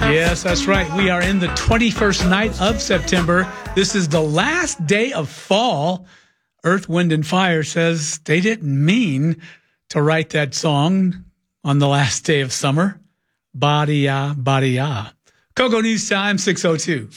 Yes, that's right. We are in the 21st night of September. This is the last day of fall. Earth, Wind, and Fire says they didn't mean to write that song on the last day of summer. Ba-de-ya, ba-de-ya. Kogo News Time, 6:02.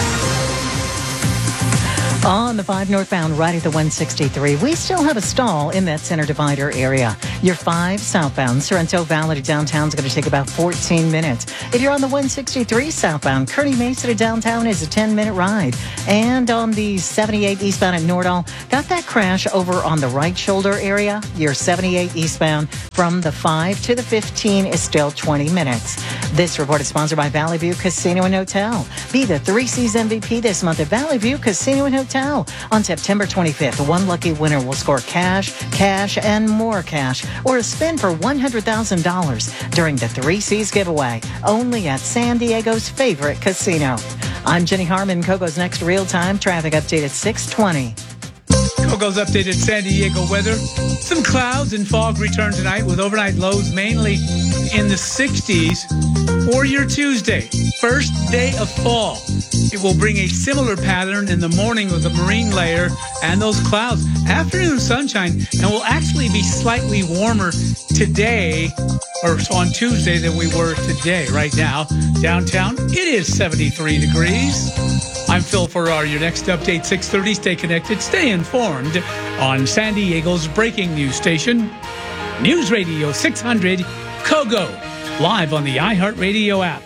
On the 5 northbound right at the 163, we still have a stall in that center divider area. Your 5 southbound Sorrento Valley to downtown is going to take about 14 minutes. If you're on the 163 southbound, Kearny Mesa to downtown is a 10-minute ride. And on the 78 eastbound at Nordal, got that crash over on the right shoulder area. Your 78 eastbound from the 5 to the 15 is still 20 minutes. This report is sponsored by Valley View Casino and Hotel. Be the 3 C's MVP this month at Valley View Casino and Hotel. On September 25th, one lucky winner will score cash, and more cash, or a spin for $100,000 during the 3 C's giveaway, only at San Diego's favorite casino. I'm Jenny Harmon. Kogo's next real-time traffic update at 6:20. Kogo's updated San Diego weather. Some clouds and fog return tonight with overnight lows mainly in the 60s for your Tuesday, first day of fall. It will bring a similar pattern in the morning with a marine layer and those clouds. Afternoon sunshine, and will actually be slightly warmer today or on Tuesday than we were today. Right now, downtown, it is 73 degrees. I'm Phil Farrar. Your next update, 6:30. Stay connected, stay informed on San Diego's breaking news station, News Radio 600 Kogo, live on the iHeartRadio app.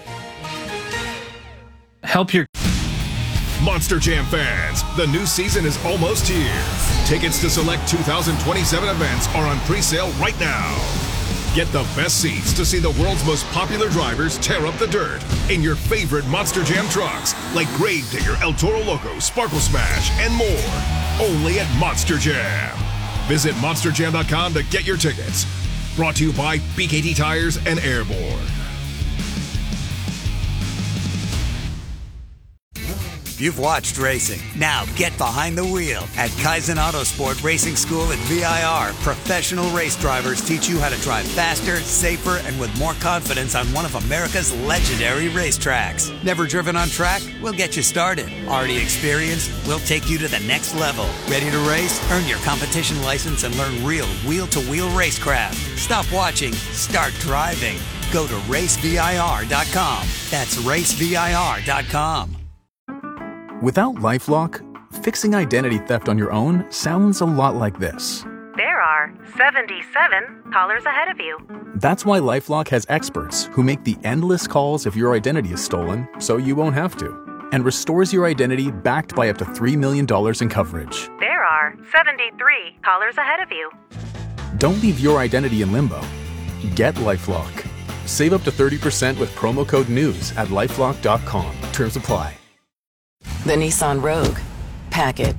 Help your Monster Jam fans, the new season is almost here. Tickets to select 2027 events are on pre-sale right now. Get the best seats to see the world's most popular drivers tear up the dirt in your favorite Monster Jam trucks, like Gravedigger, El Toro Loco, Sparkle Smash, and more. Only at Monster Jam. Visit monsterjam.com to get your tickets. Brought to you by BKT Tires and Airborne. You've watched racing. Now get behind the wheel at Kaizen Autosport Racing School at VIR. Professional race drivers teach you how to drive faster, safer, and with more confidence on one of America's legendary racetracks. Never driven on track? We'll get you started. Already experienced? We'll take you to the next level. Ready to race? Earn your competition license and learn real wheel-to-wheel racecraft. Stop watching. Start driving. Go to racevir.com. That's racevir.com. Without LifeLock, fixing identity theft on your own sounds a lot like this. There are 77 callers ahead of you. That's why LifeLock has experts who make the endless calls if your identity is stolen, so you won't have to, and restores your identity backed by up to $3 million in coverage. There are 73 callers ahead of you. Don't leave your identity in limbo. Get LifeLock. Save up to 30% with promo code NEWS at LifeLock.com. Terms apply. The Nissan Rogue. Pack it.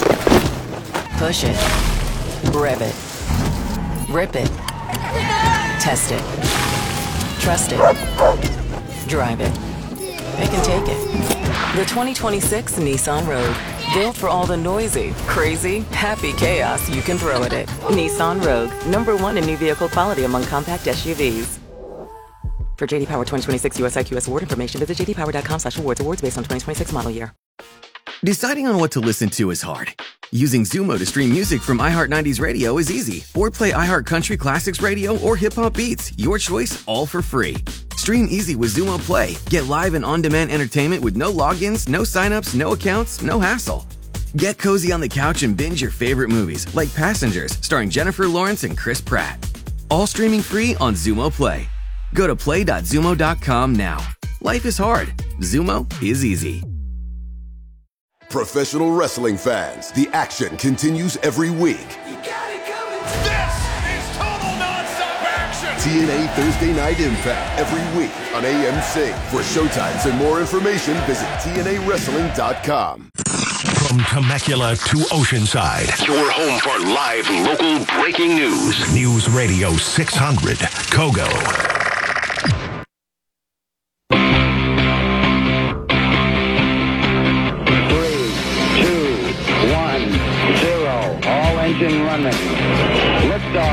Push it. Rev it. Rip it. Test it. Trust it. Drive it. It can take it. The 2026 Nissan Rogue. Built for all the noisy, crazy, happy chaos you can throw at it. Nissan Rogue. #1 in new vehicle quality among compact SUVs. For JD Power 2026 US IQS award information, visit jdpower.com/awards. Awards based on 2026 model year. Deciding on what to listen to is hard. Using Zumo to stream music from iHeart 90s Radio is easy. Or play iHeart Country Classics Radio or Hip Hop Beats. Your choice, all for free. Stream easy with Zumo Play. Get live and on-demand entertainment with no logins, no signups, no accounts, no hassle. Get cozy on the couch and binge your favorite movies, like Passengers, starring Jennifer Lawrence and Chris Pratt. All streaming free on Zumo Play. Go to play.zumo.com now. Life is hard. Zumo is easy. Professional wrestling fans, the action continues every week. This is total nonstop action! TNA Thursday Night Impact every week on AMC. For showtimes and more information, visit TNAWrestling.com. From Temecula to Oceanside, your home for live local breaking news. News Radio 600, Kogo.